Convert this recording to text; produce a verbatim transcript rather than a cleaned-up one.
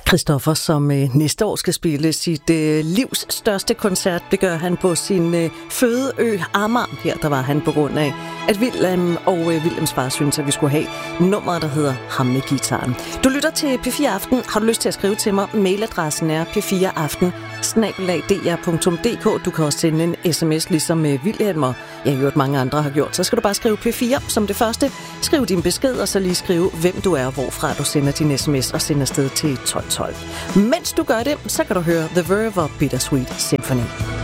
Christoffer, som øh, næste år skal spille sit øh, livs største koncert, det gør han på sin øh, fødeø Amager. Her der var han på grund af, at William og øh, Williams far synes, at vi skulle have nummeret, der hedder Ham med gitaren. Du lytter til P fire Aften. Har du lyst til at skrive til mig? Mailadressen er p fire aften snabel-a d r punktum d k. Du kan også sende en sms, ligesom øh, William og jeg har hørt mange andre har gjort. Så skal du bare skrive P fire som det første. Skriv din besked, og så lige skrive, hvem du er og hvorfra du sender din sms og sender afsted til tolv tolv. Mens du gør det, så kan du høre The Verve og Bittersweet Symphony.